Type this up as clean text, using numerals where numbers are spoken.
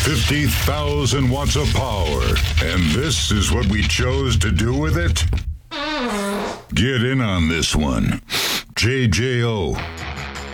50,000 watts of power. And this is what we chose to do with it? Get in on this one. JJO.